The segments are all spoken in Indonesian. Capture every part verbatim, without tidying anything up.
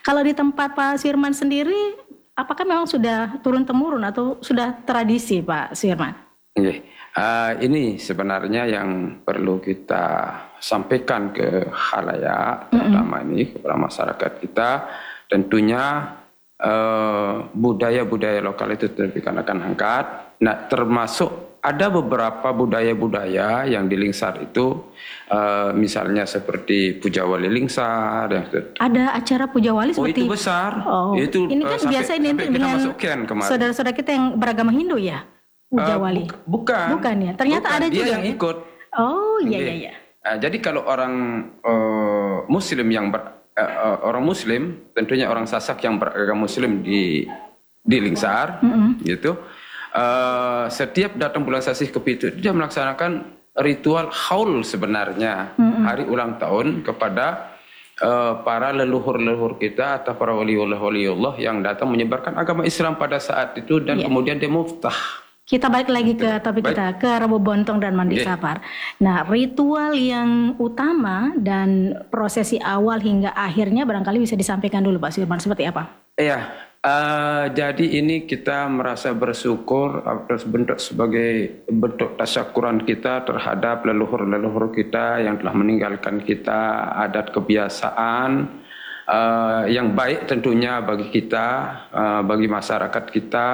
Kalau di tempat Pak Sirman sendiri, apakah memang sudah turun-temurun atau sudah tradisi Pak Sirman? Oke. Uh, ini sebenarnya yang perlu kita sampaikan ke khalayak, terutama mm-hmm. ini kepada masyarakat kita, tentunya budaya-budaya uh, lokal itu kita akan angkat. Nah, termasuk ada beberapa budaya-budaya yang di Lingsar itu, uh, misalnya seperti Puja Wali Lingsar. Yang ada acara Puja Wali oh, seperti itu besar. Oh, itu ini kan uh, biasa identik dengan saudara-saudara kita yang beragama Hindu ya. Puja Wali. Uh, bukan. Bukan ya. Ternyata bukan. ada Dia juga yang ya? ikut. Oh iya iya iya. Nah, jadi kalau orang uh, Muslim yang ber, uh, orang Muslim, tentunya orang Sasak yang beragama Muslim di di Lingsar, mm-hmm. gitu. Uh, setiap datang bulan Sasih ke Pitu, dia melaksanakan ritual haul sebenarnya, mm-hmm. hari ulang tahun kepada uh, para leluhur-leluhur kita atau para waliullah-waliullah yang datang menyebarkan agama Islam pada saat itu dan yeah. kemudian dia muftah. Kita balik lagi ke topik Baik. kita, ke Rebo Bontong dan Mandi yeah. Sapar. Nah, ritual yang utama dan prosesi awal hingga akhirnya barangkali bisa disampaikan dulu Pak Sirman, seperti apa? Iya, uh, jadi ini kita merasa bersyukur atas bentuk sebagai bentuk tasyakuran kita terhadap leluhur-leluhur kita yang telah meninggalkan kita adat kebiasaan uh, yang baik tentunya bagi kita, uh, bagi masyarakat kita.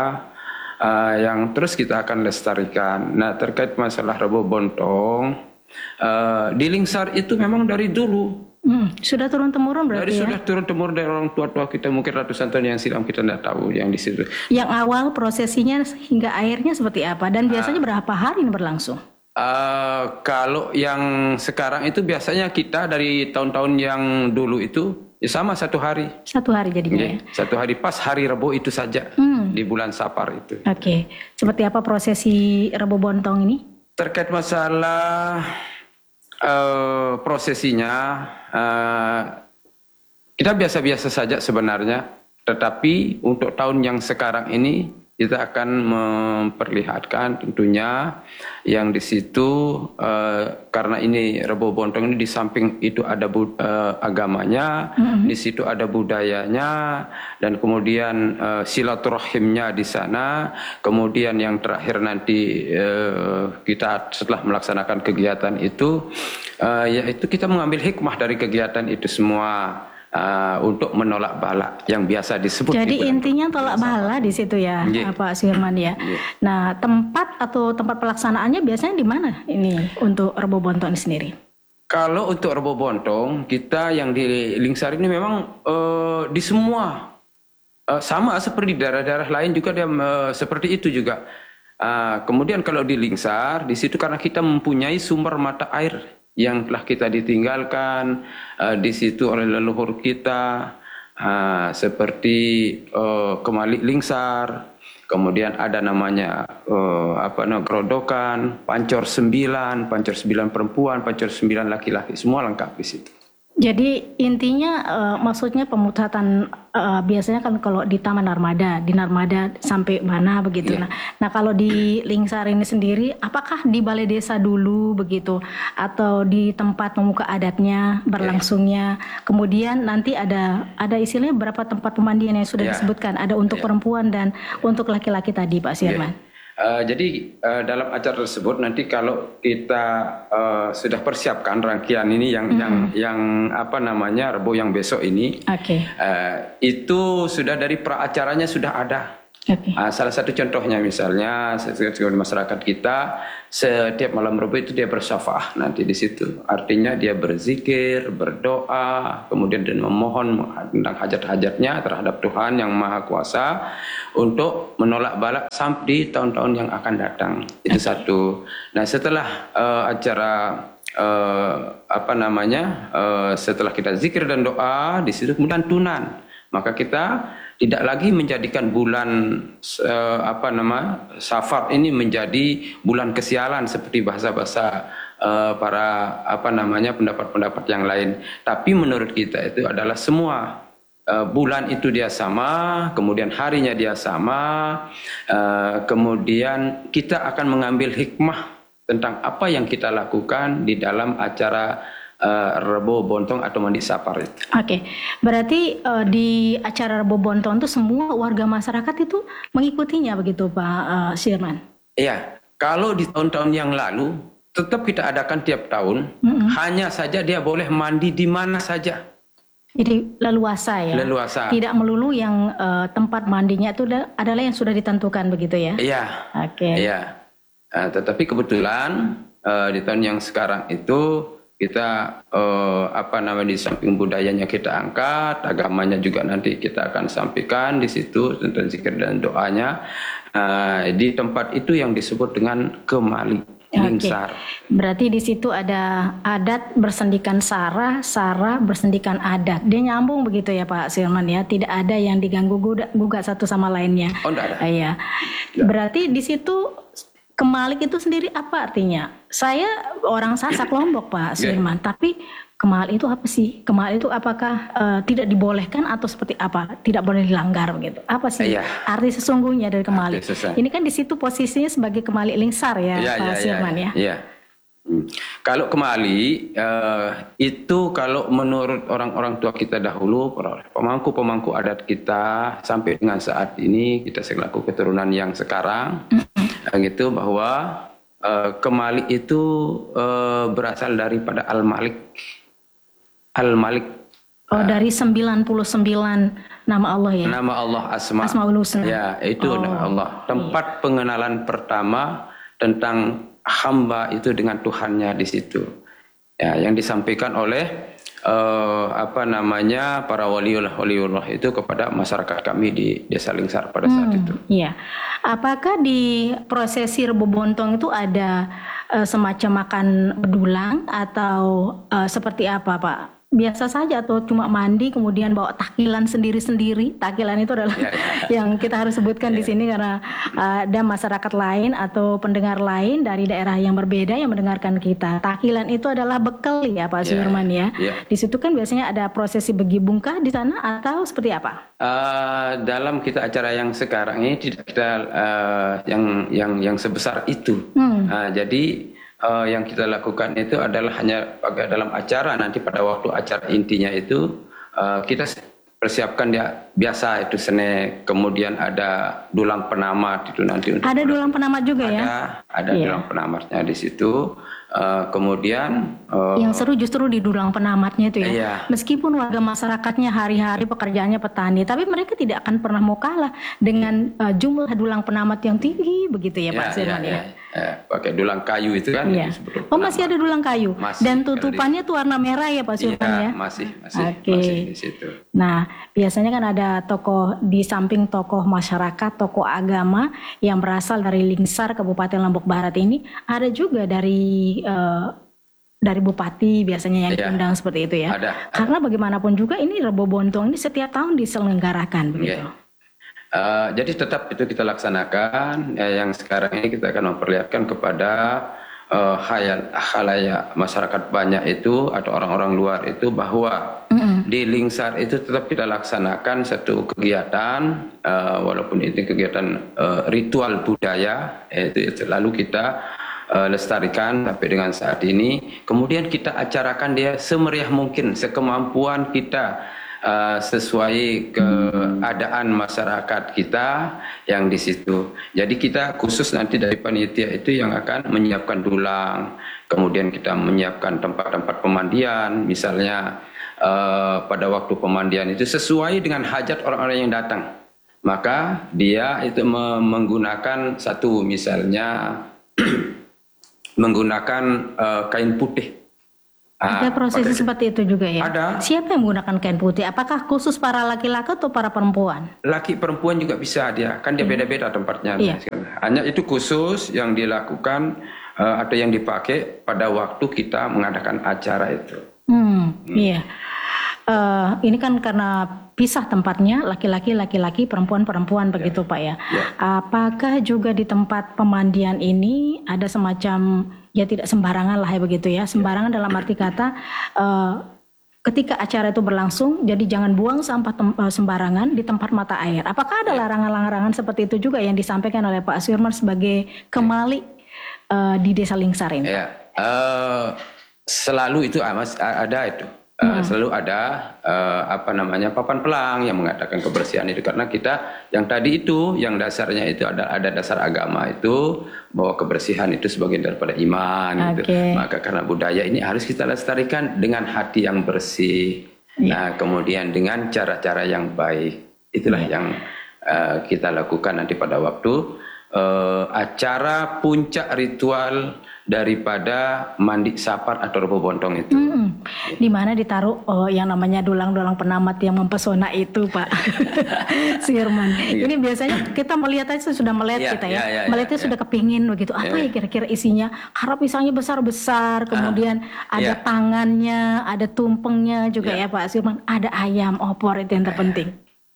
Uh, yang terus kita akan lestarikan. Nah, terkait masalah Rebo Bontong, uh, di Lingsar itu memang dari dulu. Hmm, sudah turun-temurun berarti dari ya? Sudah turun-temurun dari orang tua-tua kita, mungkin ratusan tahun yang silam kita tidak tahu yang di situ. Yang awal prosesinya hingga akhirnya seperti apa? Dan biasanya uh, berapa hari ini berlangsung? Uh, kalau yang sekarang itu biasanya kita dari tahun-tahun yang dulu itu ya sama satu hari. Satu hari jadinya ya? Satu hari pas hari Rebo itu saja. Hmm. Di bulan Sapar itu. Oke, okay. Seperti apa prosesi Rebo Bontong ini? Terkait masalah uh, prosesinya, uh, kita biasa-biasa saja sebenarnya. Tetapi untuk tahun yang sekarang ini kita akan memperlihatkan tentunya yang di situ uh, karena ini Rebo Bontong ini di samping itu ada uh, agamanya, mm-hmm. di situ ada budayanya dan kemudian uh, silaturahimnya di sana. Kemudian yang terakhir nanti uh, kita setelah melaksanakan kegiatan itu, uh, yaitu kita mengambil hikmah dari kegiatan itu semua. Uh, untuk menolak bala yang biasa disebut. Jadi di intinya tolak bala di situ ya, yeah. Pak Sirman ya. Yeah. Nah, tempat atau tempat pelaksanaannya biasanya di mana ini untuk Rebo Bontong sendiri? Kalau untuk Rebo Bontong, kita yang di Lingsar ini memang uh, di semua uh, sama seperti daerah-daerah lain juga dia uh, seperti itu juga. Uh, kemudian kalau di Lingsar, di situ karena kita mempunyai sumber mata air yang telah kita ditinggalkan uh, di situ oleh leluhur kita, uh, seperti uh, Kemalik Lingsar, kemudian ada namanya uh, apa namanya Grodokan, Pancor Sembilan, Pancor Sembilan perempuan, Pancor Sembilan laki-laki, semua lengkap di situ. Jadi intinya uh, maksudnya pemutatan uh, biasanya kan kalau di Taman Narmada, di Narmada sampai mana begitu. Yeah. Nah, nah kalau di Lingsar ini sendiri, apakah di balai desa dulu begitu, atau di tempat pemuka adatnya berlangsungnya? Yeah. Kemudian nanti ada ada istilahnya berapa tempat pemandian yang sudah yeah. disebutkan, ada untuk yeah. perempuan dan untuk laki-laki tadi, Pak Sirman. Yeah. Uh, jadi uh, dalam acara tersebut nanti kalau kita uh, sudah persiapkan rangkaian ini yang mm-hmm. yang yang apa namanya Rebo yang besok ini, okay. uh, itu sudah dari praacaranya sudah ada. Okay. Uh, salah satu contohnya misalnya masyarakat kita setiap malam Rebo itu dia bersyafaah nanti di situ. Artinya dia berzikir, berdoa, kemudian dan memohon tentang hajat-hajatnya terhadap Tuhan yang Maha Kuasa untuk menolak bala sampai di tahun-tahun yang akan datang. Itu okay. satu. Nah, setelah uh, acara uh, apa namanya? Uh, setelah kita zikir dan doa di situ kemudian tunan. Maka kita tidak lagi menjadikan bulan uh, apa nama Safar ini menjadi bulan kesialan seperti bahasa-bahasa uh, para apa namanya pendapat-pendapat yang lain. Tapi menurut kita itu adalah semua uh, bulan itu dia sama, kemudian harinya dia sama, uh, kemudian kita akan mengambil hikmah tentang apa yang kita lakukan di dalam acara uh, Rebo Bontong atau mandi sapar itu. Oke, okay. Berarti uh, di acara Rebo Bontong itu semua warga masyarakat itu mengikutinya begitu Pak uh, Sirman? Iya, kalau di tahun-tahun yang lalu tetap kita adakan tiap tahun, mm-hmm. hanya saja dia boleh mandi di mana saja. Jadi leluasa ya? Leluasa. Tidak melulu yang uh, tempat mandinya itu adalah yang sudah ditentukan begitu ya? Iya. Oke. Okay. Iya. Uh, tetapi kebetulan uh, di tahun yang sekarang itu kita uh, apa namanya di samping budayanya kita angkat, agamanya juga nanti kita akan sampaikan di situ tentang zikir dan doanya uh, di tempat itu yang disebut dengan Kemali. Lingsar. Okay. Berarti di situ ada adat bersendikan sara, sara bersendikan adat. Dia nyambung begitu ya Pak Sirman ya. Tidak ada yang diganggu gugat satu sama lainnya. Oh, enggak ada. Uh, ya. Berarti di situ Kemalik itu sendiri apa artinya? Saya orang Sasak Lombok Pak Sirman, yeah. Tapi Kemalik itu apa sih? Kemalik itu apakah uh, tidak dibolehkan atau seperti apa? Tidak boleh dilanggar begitu. Apa sih yeah. arti sesungguhnya dari Kemalik? Ini kan di situ posisinya sebagai Kemalik Lingsar ya, yeah, Pak yeah, Sirman yeah, ya. Yeah. Hmm. Kalau Kemali uh, itu kalau menurut orang-orang tua kita dahulu, pemangku-pemangku adat kita sampai dengan saat ini kita selaku keturunan yang sekarang, mm-hmm. gitu bahwa uh, Kemali itu uh, berasal daripada Al-Malik. Al-Malik. Oh, dari sembilan puluh sembilan nama Allah ya? Nama Allah Asma. Asmaul Husna. Ya, itu oh, nama Allah. Tempat iya. pengenalan pertama tentang hamba itu dengan Tuhannya di situ. Ya, yang disampaikan oleh uh, apa namanya para waliullah waliullah itu kepada masyarakat kami di Desa Lingsar pada saat hmm, itu. Iya. Apakah di prosesi Rebo Bontong itu ada uh, semacam makan bedulang atau uh, seperti apa, Pak? Biasa saja atau cuma mandi kemudian bawa takilan sendiri-sendiri? Takilan itu adalah ya, ya. yang kita harus sebutkan ya. di sini karena uh, ada masyarakat lain atau pendengar lain dari daerah yang berbeda yang mendengarkan kita. Takilan itu adalah bekal ya Pak ya. Sirman ya. ya. Di situ kan biasanya ada prosesi begibungkah di sana atau seperti apa? Uh, dalam kita acara yang sekarang ini tidak kita uh, yang yang yang sebesar itu. Hmm. Uh, jadi Uh, yang kita lakukan itu adalah hanya dalam acara nanti pada waktu acara intinya itu uh, kita persiapkan dia biasa itu sene, kemudian ada dulang penamat itu nanti untuk ada dulang penamat juga ada, ya ada yeah. dulang penamatnya di situ. Uh, kemudian uh, yang seru justru di dulang penamatnya itu ya iya. meskipun warga masyarakatnya hari-hari pekerjaannya petani tapi mereka tidak akan pernah mau kalah dengan uh, jumlah dulang penamat yang tinggi begitu ya, ya Pak Sirman ya, ya. ya pakai dulang kayu itu kan ya. Oh masih ada dulang kayu masih, dan tutupannya tuh warna merah ya Pak Sirman ya, ya masih masih, okay. masih di situ. Nah biasanya kan ada tokoh di samping tokoh masyarakat tokoh agama yang berasal dari Lingsar Kabupaten Lombok Barat ini ada juga dari Uh, dari bupati biasanya yang ya, diundang seperti itu ya. Ada, Karena ada. bagaimanapun juga ini Rebo Bontong ini setiap tahun diselenggarakan begitu. Okay. Uh, jadi tetap itu kita laksanakan. Ya, yang sekarang ini kita akan memperlihatkan kepada uh, hayal khalayak masyarakat banyak itu atau orang-orang luar itu bahwa mm-hmm. di Lingsar itu tetap kita laksanakan satu kegiatan uh, walaupun itu kegiatan uh, ritual budaya itu, itu lalu kita Uh, lestarikan sampai dengan saat ini. Kemudian kita acarakan dia semeriah mungkin, sekemampuan kita uh, sesuai keadaan masyarakat kita yang di situ. Jadi kita khusus nanti dari panitia itu yang akan menyiapkan dulang, kemudian kita menyiapkan tempat-tempat pemandian, misalnya uh, pada waktu pemandian itu sesuai dengan hajat orang-orang yang datang. Maka dia itu menggunakan satu misalnya menggunakan uh, kain putih. Ada prosesi seperti itu juga ya? Ada. Siapa yang menggunakan kain putih? Apakah khusus para laki-laki atau para perempuan? Laki perempuan juga bisa dia, kan dia hmm. beda-beda tempatnya. Iya. Hanya itu khusus yang dilakukan uh, atau yang dipakai pada waktu kita mengadakan acara itu. Hmm, hmm. Iya. Uh, ini kan karena pisah tempatnya laki-laki laki-laki perempuan-perempuan begitu ya. Pak ya. ya. Apakah juga di tempat pemandian ini ada semacam ya tidak sembarangan lah ya begitu ya. Sembarangan ya. Dalam arti kata uh, ketika acara itu berlangsung jadi jangan buang sampah tem- sembarangan di tempat mata air. Apakah ada ya. larangan-larangan seperti itu juga yang disampaikan oleh Pak Sirman sebagai kemali uh, di Desa Lingsar ini? Ya. Uh, selalu itu ada itu. Uh, hmm. Selalu ada uh, apa namanya papan pelang yang mengatakan kebersihan itu, karena kita yang tadi itu yang dasarnya itu ada ada dasar agama itu bahwa kebersihan itu sebagian daripada iman. Okay. Gitu. Maka karena budaya ini harus kita lestarikan dengan hati yang bersih, yeah. Nah kemudian dengan cara-cara yang baik, itulah yeah. yang uh, kita lakukan nanti pada waktu uh, acara puncak ritual daripada mandi sapar atau rebo bontong itu. Hmm, di mana ditaruh oh, yang namanya dulang-dulang penamat yang mempesona itu, Pak Sirman. Iya. Ini biasanya kita melihat aja sudah melihat iya, kita ya, iya, iya, melihatnya iya, sudah iya. kepingin begitu. Apa iya. ya kira-kira isinya? Harap misalnya besar-besar, kemudian ah, ada iya. tangannya, ada tumpengnya juga iya. ya Pak Sirman. Ada ayam opor, itu yang terpenting.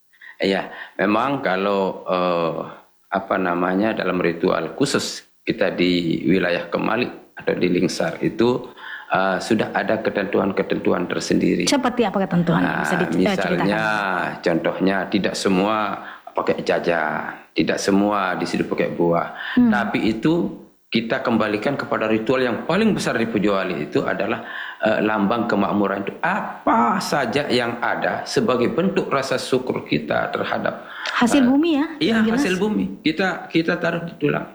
Iya, memang kalau uh, apa namanya dalam ritual khusus kita di wilayah Kemalik atau di Lingsar itu uh, sudah ada ketentuan-ketentuan tersendiri. Seperti apa ketentuan? Nah, bisa misalnya, contohnya tidak semua pakai jajan, tidak semua di situ pakai buah. Hmm. Tapi itu kita kembalikan kepada ritual yang paling besar di Pujawali, itu adalah uh, lambang kemakmuran itu. Apa saja yang ada sebagai bentuk rasa syukur kita terhadap hasil uh, bumi ya? Iya, hasil bumi. Kita kita taruh di tulang.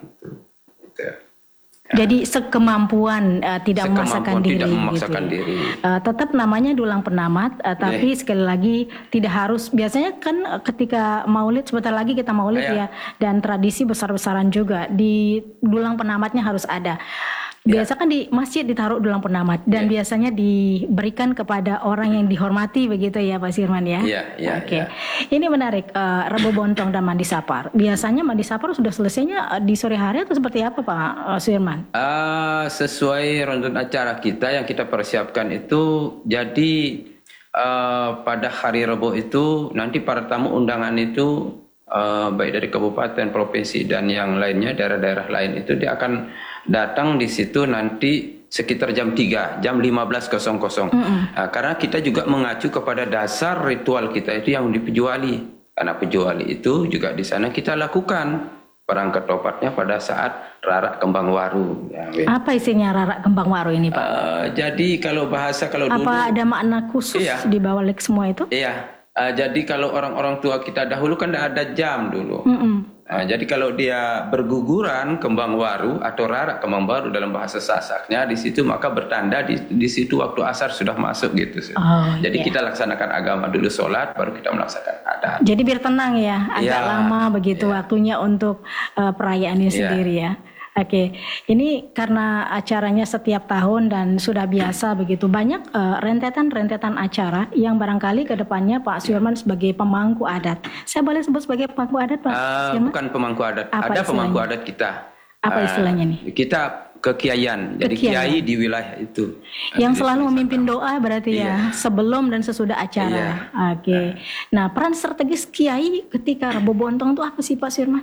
Ya. Jadi sekemampuan uh, tidak sekemampuan memaksakan diri, tidak memaksakan gitu. diri. Uh, tetap namanya dulang penamat, uh, tapi yeah. sekali lagi tidak harus. Biasanya kan uh, ketika Maulid, sebentar lagi kita Maulid yeah. ya, dan tradisi besar-besaran juga di dulang penamatnya harus ada. Biasa kan di masjid ditaruh dulang penamat dan yeah. biasanya diberikan kepada orang yang dihormati begitu ya Pak Sirman ya. Iya, iya. Oke. Ini menarik, uh, rebo bontong dan mandi sapar. Biasanya mandi sapar sudah selesainya di sore hari atau seperti apa Pak uh, Sirman? Uh, sesuai runtutan acara kita yang kita persiapkan itu, jadi uh, pada hari Rebo itu nanti para tamu undangan itu uh, baik dari kabupaten, provinsi dan yang lainnya, daerah-daerah lain itu dia akan datang di situ nanti sekitar jam tiga, jam lima belas. Mm-hmm. Nah, karena kita juga mengacu kepada dasar ritual kita itu yang di Pujawali. Karena Pujawali itu juga di sana kita lakukan perang ketopatnya pada saat Rarak Kembang Waru. Ya, apa isinya Rarak Kembang Waru ini Pak? Uh, jadi kalau bahasa kalau apa dulu. Apa ada makna khusus iya. di bawah semua itu? Iya. Uh, jadi kalau orang-orang tua kita dahulu kan tidak ada jam dulu. Mm-hmm. Nah, jadi kalau dia berguguran kembang waru atau rarak kembang waru dalam bahasa Sasaknya di situ, maka bertanda di, di situ waktu asar sudah masuk gitu. Oh, jadi yeah. kita laksanakan agama dulu, sholat, baru kita melaksanakan adat. Jadi biar tenang ya, agak yeah. lama begitu yeah. waktunya untuk uh, perayaan ini yeah. sendiri ya. Oke, ini karena acaranya setiap tahun dan sudah biasa begitu, banyak uh, rentetan-rentetan acara yang barangkali ke depannya Pak Sirman sebagai pemangku adat. Saya boleh sebut sebagai pemangku adat Pak uh, Sirman? Bukan pemangku adat, apa ada istilahnya? Pemangku adat kita. Apa istilahnya nih? Uh, kita kekiaian, jadi kiai di wilayah itu. Yang selalu memimpin doa berarti iya. ya, sebelum dan sesudah acara. Iya. Oke, nah peran strategis kiai ketika Rebo Bontong itu apa sih Pak Sirman?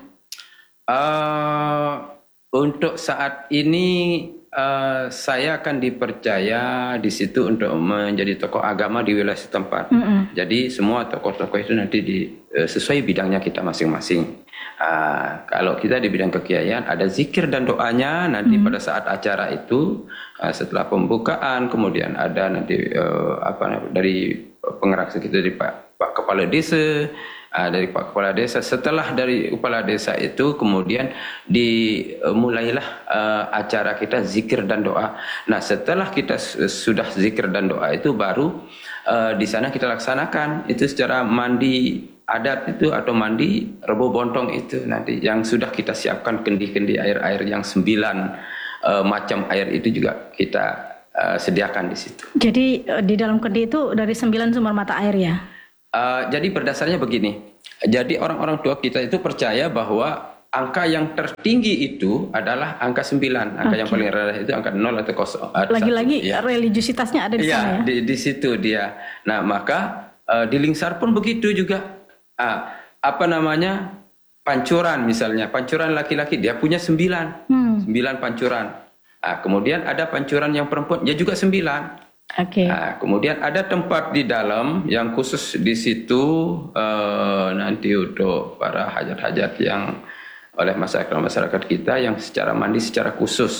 Uh, Untuk saat ini uh, saya akan dipercaya di situ untuk menjadi tokoh agama di wilayah setempat. Mm-hmm. Jadi semua tokoh-tokoh itu nanti di, uh, sesuai bidangnya kita masing-masing. Uh, kalau kita di bidang kekiaian ada zikir dan doanya nanti mm-hmm. pada saat acara itu uh, setelah pembukaan, kemudian ada nanti uh, apa dari pengerak kita dari Pak, Pak Kepala Desa. Uh, dari Pak Kepala Desa. Setelah dari Kepala Desa itu kemudian dimulailah uh, acara kita zikir dan doa. Nah setelah kita sudah zikir dan doa itu baru uh, di sana kita laksanakan itu secara mandi adat itu atau mandi Rebo Bontong itu nanti yang sudah kita siapkan kendi-kendi air-air yang sembilan uh, macam air itu juga kita uh, sediakan di situ. Jadi uh, di dalam kendi itu dari sembilan sumber mata air ya? Uh, jadi berdasarnya begini, jadi orang-orang tua kita itu percaya bahwa angka yang tertinggi itu adalah angka sembilan, angka okay. yang paling rendah itu angka nol atau kosong. Lagi-lagi ya. Religiusitasnya ada di ya, sana ya? Di, di situ dia. Nah maka uh, di Lingsar pun begitu juga. Uh, apa namanya, pancuran misalnya, pancuran laki-laki dia punya sembilan, hmm. sembilan pancuran. Uh, kemudian ada pancuran yang perempuan, dia juga sembilan. Okay. Nah, kemudian ada tempat di dalam yang khusus di situ uh, nanti untuk para hajat-hajat yang oleh masyarakat masyarakat kita yang secara mandi secara khusus.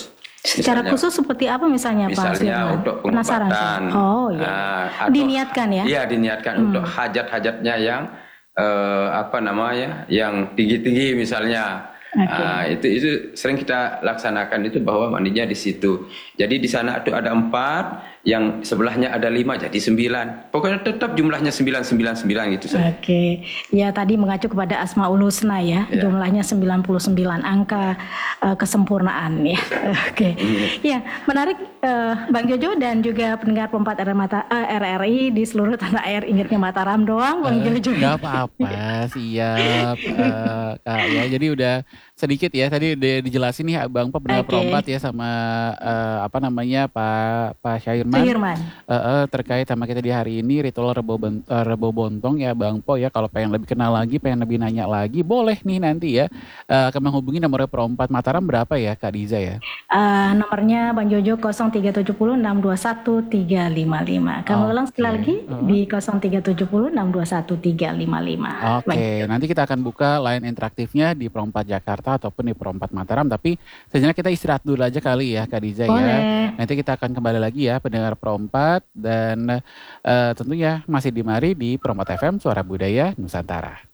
Secara Misalnya, khusus seperti apa misalnya, Pak misalnya Firman? untuk Penasaran saya. pengobatan. Oh iya. ah, atau- Diniatkan ya? Iya, diniatkan untuk hajat-hajatnya yang eh, apa namanya, yang tinggi-tinggi misalnya. Oke. Ah, itu itu sering kita laksanakan itu bahwa mandinya di situ. Jadi di sana itu ada empat, yang sebelahnya ada lima, jadi sembilan. Pokoknya tetap jumlahnya sembilan sembilan sembilan gitu saja. Oke, ya tadi mengacu kepada Asmaul Husna ya, Ya. jumlahnya sembilan puluh sembilan, angka uh, kesempurnaan ya. Oke, ya menarik uh, Bang Jojo dan juga pendengar Perempat R R Mata, uh, R R I di seluruh tanah air, ingatnya Mataram doang Bang Eh, Jojo. Gak apa-apa, siap eh, Kak ya. Jadi udah sedikit ya tadi udah dijelasin nih Bang Pa pendengar Oke. Perempat ya sama eh, apa namanya Pak Pak Syairman. Firman. Eh, eh, terkait sama kita di hari ini ritual Rebo, Ben- eh, Rebo Bontong ya Bang Po ya. Kalau pengen lebih kenal lagi, pengen lebih nanya lagi, boleh nih nanti ya eh, akan menghubungi nomor Perempat Mataram berapa ya Kak Diza ya? Uh, nomornya Bang Jojo nol tiga tujuh nol enam dua satu tiga lima lima. Kamu Oke. ulang sekali lagi Uh-huh. di nol tiga tujuh nol enam dua satu tiga lima lima. Oke, nanti kita akan buka line interaktifnya di Perempat Jakarta ataupun di Perempat Mataram. Tapi sejenak kita istirahat dulu aja kali ya Kak Diza ya. Boleh. Nanti kita akan kembali lagi ya pendengar Perempat dan eh, tentunya masih di mari di Perempat F M Suara Budaya Nusantara.